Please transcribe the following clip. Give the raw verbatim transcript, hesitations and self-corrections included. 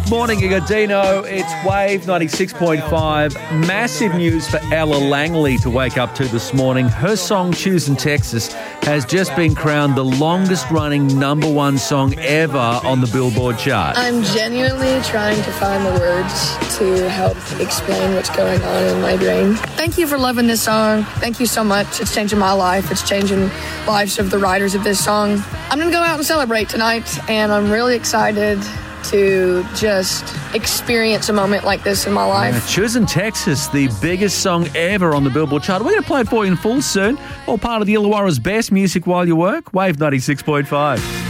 Morning, Gigadino. It's Wave ninety-six point five. Massive news for Ella Langley to wake up to this morning. Her song, Choosing Texas, has just been crowned the longest-running number one song ever on the Billboard chart. I'm genuinely trying to find the words to help explain what's going on in my brain. Thank you for loving this song. Thank you so much. It's changing my life. It's changing lives of the writers of this song. I'm going to go out and celebrate tonight, and I'm really excited to just experience a moment like this in my life. Yeah, Choosing Texas, the biggest song ever on the Billboard chart. We're going to play it for you in full soon. All part of the Illawarra's best music while you work. Wave ninety-six point five.